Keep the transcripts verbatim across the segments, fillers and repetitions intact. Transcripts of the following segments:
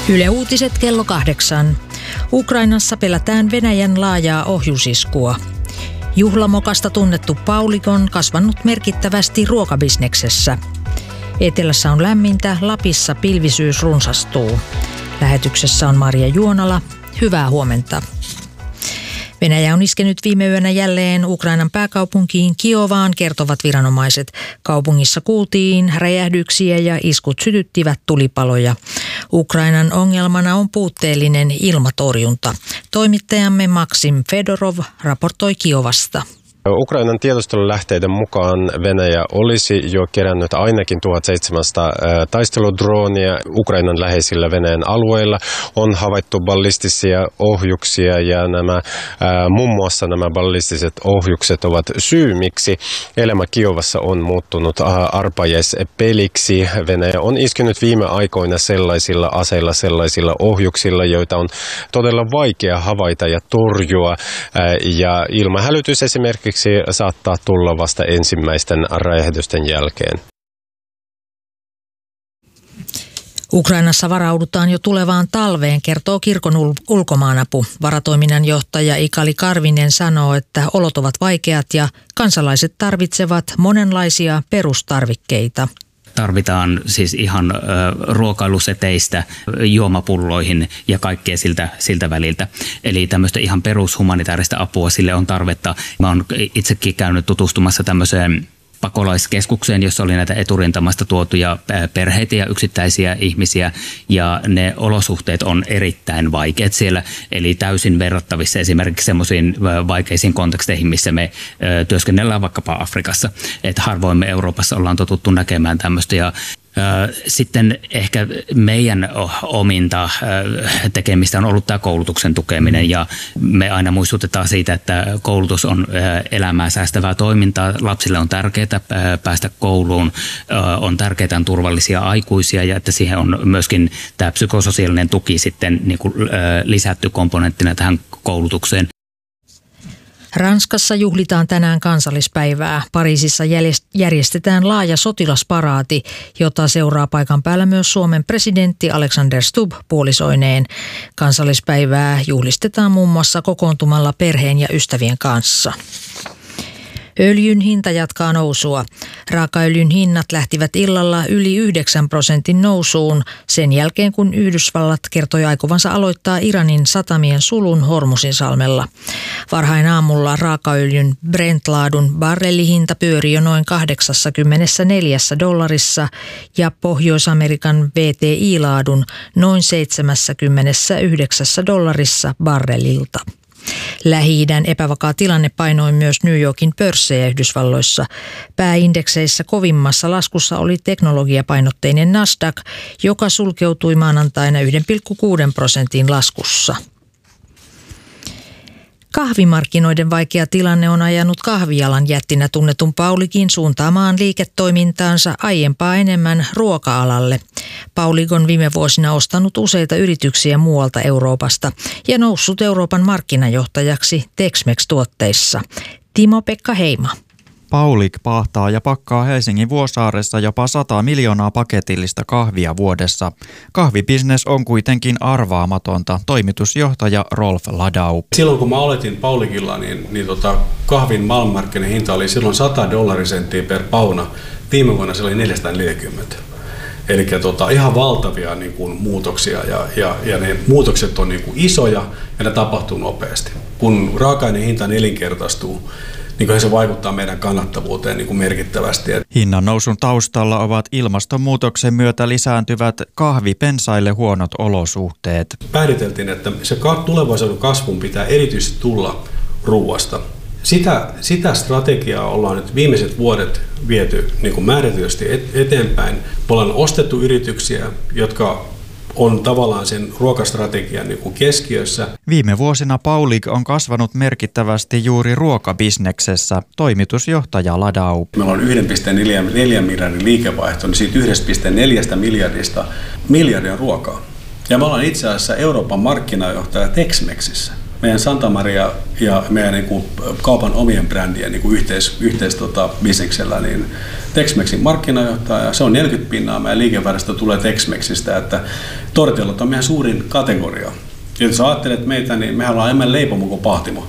Yle Uutiset kello kahdeksan. Ukrainassa pelätään Venäjän laajaa ohjusiskua. Juhlamokasta tunnettu Paulig on kasvanut merkittävästi ruokabisneksessä. Etelässä on lämmintä, Lapissa pilvisyys runsastuu. Lähetyksessä on Maria Juonala. Hyvää huomenta. Venäjä on iskenyt viime yönä jälleen Ukrainan pääkaupunkiin Kiovaan, kertovat viranomaiset. Kaupungissa kuultiin räjähdyksiä ja iskut sytyttivät tulipaloja. Ukrainan ongelmana on puutteellinen ilmatorjunta. Toimittajamme Maksim Fedorov raportoi Kiovasta. Ukrainan tiedustelulähteiden mukaan Venäjä olisi jo kerännyt ainakin tuhatseitsemänsataa taisteludroonia Ukrainan läheisillä Venäjän alueilla. On havaittu ballistisia ohjuksia ja nämä, ää, muun muassa nämä ballistiset ohjukset ovat syy, miksi elämä Kiovassa on muuttunut arpajaispeliksi. Venäjä on iskenyt viime aikoina sellaisilla aseilla, sellaisilla ohjuksilla, joita on todella vaikea havaita ja torjua. Ää, ja ilmahälytys esimerkiksi saattaa tulla vasta ensimmäisten räjähdysten jälkeen. Ukrainassa varaudutaan jo tulevaan talveen, kertoo kirkon ulkomaanapu. Varatoiminnan johtaja Ikali Karvinen sanoo, että olot ovat vaikeat ja kansalaiset tarvitsevat monenlaisia perustarvikkeita. Tarvitaan siis ihan ö, ruokailuseteistä juomapulloihin ja kaikkea siltä, siltä väliltä. Eli tämmöistä ihan perushumanitaarista apua, sille on tarvetta. Mä oon itsekin käynyt tutustumassa tämmöiseen pakolaiskeskukseen, jossa oli näitä eturintamasta tuotuja perheitä ja yksittäisiä ihmisiä, ja ne olosuhteet on erittäin vaikeat siellä, eli täysin verrattavissa esimerkiksi semmoisiin vaikeisiin konteksteihin, missä me työskennellään vaikkapa Afrikassa. Että harvoin me Euroopassa ollaan totuttu näkemään tämmöistä, ja sitten ehkä meidän ominta tekemistä on ollut tämä koulutuksen tukeminen, ja me aina muistutetaan siitä, että koulutus on elämää säästävää toimintaa. Lapsille on tärkeää päästä kouluun, on tärkeää turvallisia aikuisia, ja että siihen on myöskin tämä psykososiaalinen tuki sitten niin kuin lisätty komponenttina tähän koulutukseen. Ranskassa juhlitaan tänään kansallispäivää. Pariisissa järjestetään laaja sotilasparaati, jota seuraa paikan päällä myös Suomen presidentti Alexander Stubb puolisoineen. Kansallispäivää juhlistetaan muun muassa kokoontumalla perheen ja ystävien kanssa. Öljyn hinta jatkaa nousua. Raakaöljyn hinnat lähtivät illalla yli yhdeksän prosentin nousuun sen jälkeen, kun Yhdysvallat kertoi aikovansa aloittaa Iranin satamien sulun Hormuzinsalmella. Varhain aamulla raakaöljyn Brent-laadun barrelihinta pyöri jo noin kahdeksankymmentäneljä dollarissa ja Pohjois-Amerikan V T I-laadun noin seitsemänkymmentäyhdeksän dollarissa barrelilta. Lähi-idän epävakaa tilanne painoi myös New Yorkin pörssejä Yhdysvalloissa. Pääindekseissä kovimmassa laskussa oli teknologiapainotteinen Nasdaq, joka sulkeutui maanantaina yksi pilkku kuusi prosentin laskussa. Kahvimarkkinoiden vaikea tilanne on ajanut kahvialan jättinä tunnetun Pauligin suuntaamaan liiketoimintaansa aiempaa enemmän ruoka-alalle. Paulig on viime vuosina ostanut useita yrityksiä muualta Euroopasta ja noussut Euroopan markkinajohtajaksi Tex-Mex-tuotteissa. Timo-Pekka Heima. Paulig pahtaa ja pakkaa Helsingin Vuosaaressa jopa sata miljoonaa paketillista kahvia vuodessa. Kahvibisnes on kuitenkin arvaamatonta, toimitusjohtaja Rolf Ladau. Silloin kun mä aloitin Pauligilla, niin, niin tota, kahvin maailmanmarkkinen hinta oli silloin sata dollarisenttiä per pauna. Viime vuonna se oli neljäsataaneljäkymmentä. Eli tota, ihan valtavia niin kuin, muutoksia ja, ja, ja ne muutokset on niin kuin, isoja ja ne tapahtuu nopeasti. Kun raaka-aineen hinta nelinkertaistuu, niin se vaikuttaa meidän kannattavuuteen niin kuin merkittävästi. Hinnan nousun taustalla ovat ilmastonmuutoksen myötä lisääntyvät kahvipensaille huonot olosuhteet. Pääteltiin, että se tulevaisuuden kasvun pitää erityisesti tulla ruuasta. Sitä, sitä strategiaa ollaan nyt viimeiset vuodet viety niin kuin määrätysti eteenpäin. Me ollaan ostettu yrityksiä, jotka on tavallaan sen ruokastrategian niin kuin keskiössä. Viime vuosina Paulig on kasvanut merkittävästi juuri ruokabisneksessä, toimitusjohtaja Ladau. Meillä on yksi pilkku neljä miljardin liikevaihto, niin siitä yksi pilkku neljä miljardista miljardia ruokaa. Ja me ollaan itse asiassa Euroopan markkinajohtaja Tex-Mexissä. Meidän Santa Maria ja meidän niin kuin, kaupan omien brändien niin kuin yhteis, yhteis tota, bisneksellä, niin Tex-Mexin markkinajohtaja, se on neljäkymmentä pinnaa, meidän liikevaidosta tulee Tex-Mexistä, että tortillat on meidän suurin kategoria. Ja jos ajattelet meitä, niin mehän ollaan enemmän leipomo kuin pahtimo.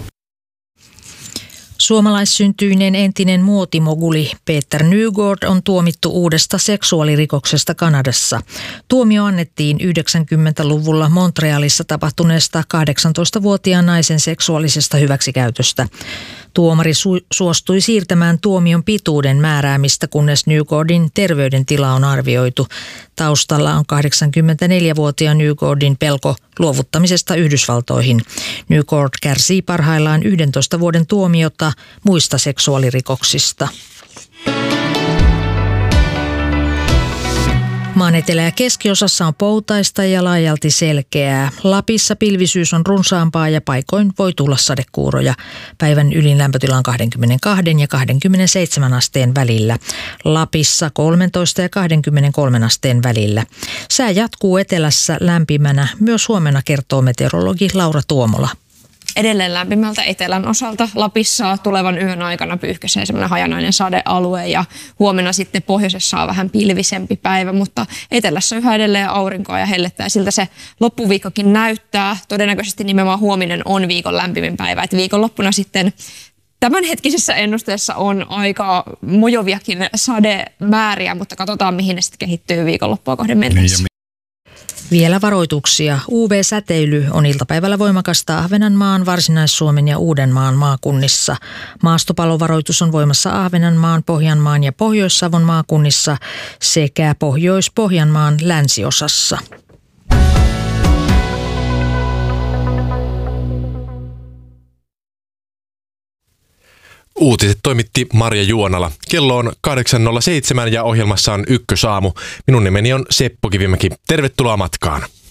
Suomalaissyntyinen entinen muotimoguli Peter Nygård on tuomittu uudesta seksuaalirikoksesta Kanadassa. Tuomio annettiin yhdeksänkymmentäluvulla Montrealissa tapahtuneesta kahdeksantoistavuotiaan naisen seksuaalisesta hyväksikäytöstä. Tuomari su- suostui siirtämään tuomion pituuden määräämistä, kunnes Nygårdin terveydentila on arvioitu. Taustalla on kahdeksankymmentäneljävuotiaan Nygårdin pelko luovuttamisesta Yhdysvaltoihin. Nygård kärsii parhaillaan yhdentoista vuoden tuomiota muista seksuaalirikoksista. Maan etelä- ja keskiosassa on poutaista ja laajalti selkeää. Lapissa pilvisyys on runsaampaa ja paikoin voi tulla sadekuuroja. Päivän ylin lämpötila on kaksikymmentäkaksi ja kaksikymmentäseitsemän asteen välillä. Lapissa kolmetoista ja kaksikymmentäkolme asteen välillä. Sää jatkuu etelässä lämpimänä. Myös huomenna kertoo meteorologi Laura Tuomola. Edelleen lämpimältä etelän osalta Lapissa tulevan yön aikana pyyhkäisee semmoinen hajanainen sadealue ja huomenna sitten pohjoisessa on vähän pilvisempi päivä, mutta etelässä yhä edelleen aurinkoa ja hellettä ja siltä se loppuviikkokin näyttää. Todennäköisesti nimenomaan huominen on viikon lämpimin päivä, että viikonloppuna sitten tämänhetkisessä ennusteessa on aika mojoviakin sademääriä, mutta katsotaan mihin ne sitten kehittyy viikonloppua kohden mennessä. Vielä varoituksia. U V-säteily on iltapäivällä voimakasta Ahvenanmaan, Varsinais-Suomen ja Uudenmaan maakunnissa. Maastopalovaroitus on voimassa Ahvenanmaan, Pohjanmaan ja Pohjois-Savon maakunnissa sekä Pohjois-Pohjanmaan länsiosassa. Uutiset toimitti Marja Juonala. Kello on kahdeksan nolla seitsemän ja ohjelmassa on Ykkösaamu. Minun nimeni on Seppo Kivimäki. Tervetuloa matkaan.